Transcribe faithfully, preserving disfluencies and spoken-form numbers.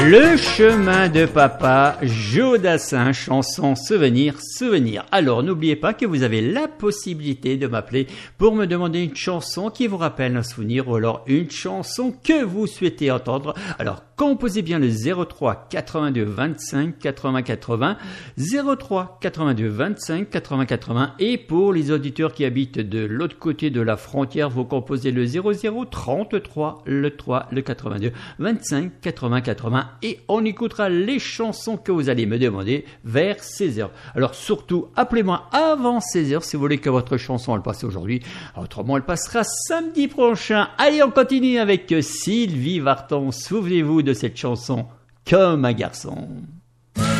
Le chemin de papa, Jodassin, chanson Souvenir, Souvenir. Alors, n'oubliez pas que vous avez la possibilité de m'appeler pour me demander une chanson qui vous rappelle un souvenir ou alors une chanson que vous souhaitez entendre. Alors, composez bien le zéro trois quatre-vingt-deux vingt-cinq quatre-vingts quatre-vingts, zéro trois quatre-vingt-deux vingt-cinq quatre-vingts quatre-vingts, et pour les auditeurs qui habitent de l'autre côté de la frontière, vous composez le zéro zéro trente-trois, le trois, le quatre-vingt-deux, vingt-cinq quatre-vingts quatre-vingts, et on écoutera les chansons que vous allez me demander vers seize heures. Alors surtout, appelez-moi avant seize heures si vous voulez que votre chanson elle passe aujourd'hui. Autrement, elle passera samedi prochain. Allez, on continue avec Sylvie Vartan. Souvenez-vous de cette chanson Comme un garçon.